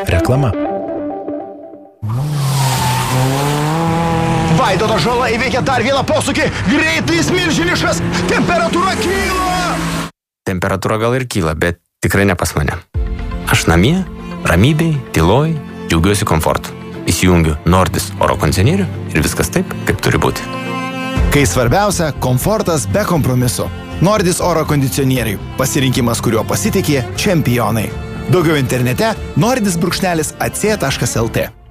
Reklama. Vaidoto Žala įveikia dar vieną posūkį. Greitai jis milžiniškas. Temperatūra kyla. Temperatūra gal ir kyla, bet tikrai ne pas mane. Aš namie, ramybėj, tyloj, džiaugiuosi komfortu. Įsijungiu Nordis oro kondicionierių ir viskas taip, kaip turi būti. Kai svarbiausia, komfortas be kompromiso. Nordis oro kondicionieriai. Pasirinkimas, kuriuo pasitikė čempionai. Daugiau internete nordis_ac.lt